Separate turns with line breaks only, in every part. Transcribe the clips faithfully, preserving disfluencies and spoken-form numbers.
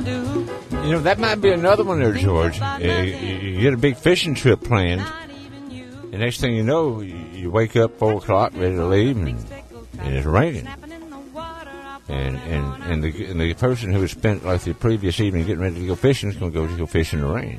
You know, that might be another one there, George. Uh, you, you get a big fishing trip planned, and next thing you know, you, you wake up four o'clock, ready to leave, and, and it's raining. And and and the and the person who has spent like the previous evening getting ready to go fishing is going to go to go fish in the rain.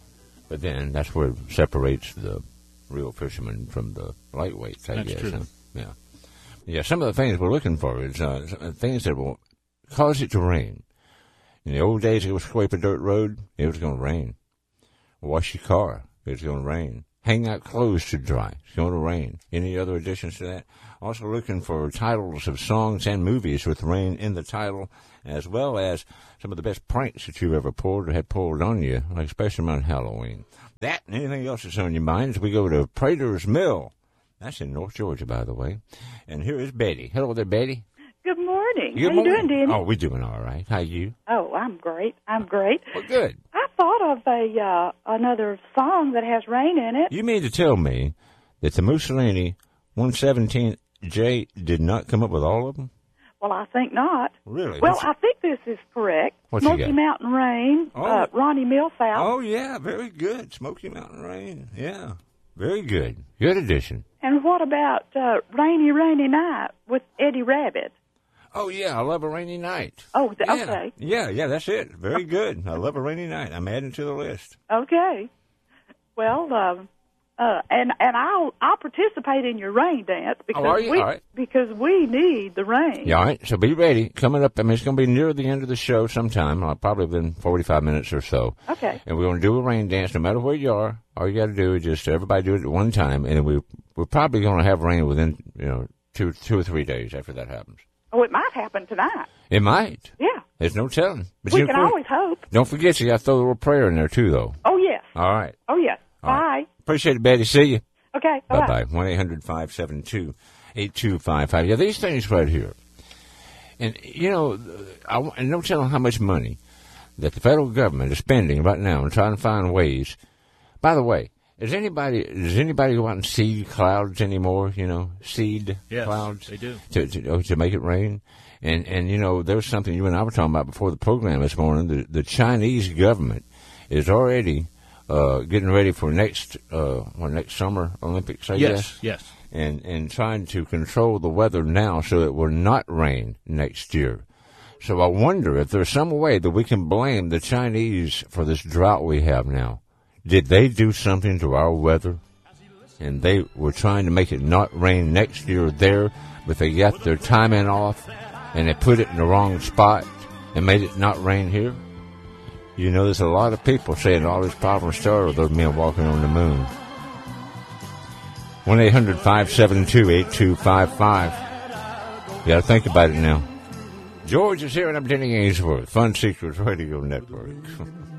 But then that's where it separates the real fishermen from the lightweights, I
that's
guess.
True.
Huh? Yeah, yeah. Some of the things we're looking for is uh, things that will cause it to rain. In the old days, it was scrape a dirt road. It was going to rain. Wash your car. It was going to rain. Hang out clothes to dry. It's going to rain. Any other additions to that? Also looking for titles of songs and movies with rain in the title, as well as some of the best pranks that you've ever pulled or had pulled on you, like especially around Halloween. That and anything else that's on your mind as we go to Prater's Mill. That's in North Georgia, by the way. And here is Betty. Hello there, Betty.
Good morning.
Good
How
morning.
you doing, Danny?
Oh, we're doing all right. How you?
Oh, I'm great. I'm great.
Well, good.
I thought of a uh, another song that has rain in it.
You mean to tell me that the Mussolini one seventeen J did not come up with all of them?
Well, I think not.
Really?
Well,
What's-
I think this is correct.
What you
Smoky
got?
Mountain Rain,
Oh.
uh, Ronnie Milsap.
Oh, yeah, very good. Smoky Mountain Rain. Yeah, very good. Good addition.
And what about uh, Rainy, Rainy Night with Eddie Rabbit?
Oh, yeah, I love a rainy night.
Oh, th-
Yeah.
okay.
Yeah, yeah, that's it. Very good. I love a rainy night. I'm adding to the list.
Okay. Well, um, uh, and and I'll I'll participate in your rain dance because
are you?
we
All right.
because we need the rain.
Yeah, all right, so be ready. Coming up, I mean, it's going to be near the end of the show sometime, uh, probably within forty-five minutes or so.
Okay.
And we're going to do a rain dance no matter where you are. All you got to do is just everybody do it at one time, and we, we're probably going to have rain within, you know, two two or three days after that happens.
Oh, it might happen tonight.
It might.
Yeah.
There's no telling. But
We
you
can
know,
always hope.
don't forget, you got to throw a little prayer in there, too, though.
Oh, yes.
All right.
Oh, yes.
All
Bye.
right. Appreciate it, Betty. See you.
Okay. Bye-bye.
Bye-bye. one eight hundred five seven two eight two five five. Yeah, these things right here. And, you know, I, and no telling how much money that the federal government is spending right now and trying to find ways. By the way, Is anybody does anybody go out and seed clouds anymore? You know, seed
Yes,
clouds.
they do.
to to, oh, to make it rain. And and you know, there was something you and I were talking about before the program this morning. The the Chinese government is already uh, getting ready for next uh, or next summer Olympics. I
Yes,
guess.
yes.
And and trying to control the weather now so it will not rain next year. So I wonder if there's some way that we can blame the Chinese for this drought we have now. Did they do something to our weather? And they were trying to make it not rain next year there, but they got their timing off, and they put it in the wrong spot and made it not rain here? You know, there's a lot of people saying all these problems started with those men walking on the moon. one eight hundred five seven two eight two five five. You got to think about it now. George is here, and I'm Denny Ainsworth, Fun Secrets Radio Network.